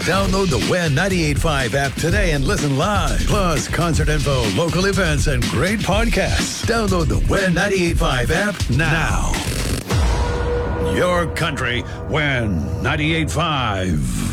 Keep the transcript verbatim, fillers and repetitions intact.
Download the Win ninety-eight point five app today and listen live. Plus, concert info, local events, and great podcasts. Download the Win ninety-eight point five app now. Your country, Win ninety-eight point five.